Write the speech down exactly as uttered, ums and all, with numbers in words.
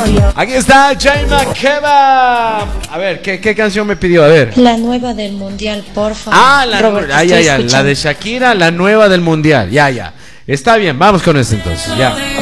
Aquí está Jaima Keba. A ver, ¿qué, ¿qué canción me pidió? A ver. La nueva del mundial, porfa. Ah, la, Robert, ah, ya, ya, escuchando. la de Shakira, la nueva del mundial. Ya, ya. Está bien, vamos con eso entonces. Ya.